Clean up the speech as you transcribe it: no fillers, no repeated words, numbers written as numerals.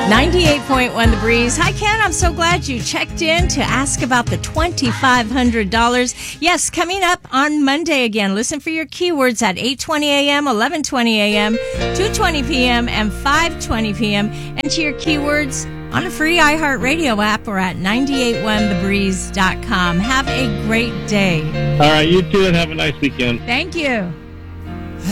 98.1 The Breeze. Hi, Ken. I'm so glad you checked in to ask about the $2,500. Yes, coming up on Monday again. Listen for your keywords at 8:20 a.m., 11:20 a.m., 2:20 p.m., and 5:20 p.m. Enter your keywords on a free iHeartRadio app or at 981thebreeze.com. Have a great day. All right, you too, and have a nice weekend. Thank you.